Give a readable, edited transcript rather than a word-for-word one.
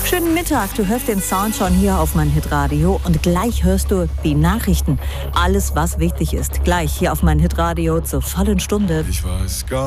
Schönen Mittag, du hörst den Sound schon hier auf mein Hitradio und gleich hörst du die Nachrichten. Alles, was wichtig ist, gleich hier auf mein Hitradio zur vollen Stunde. Ich weiß gar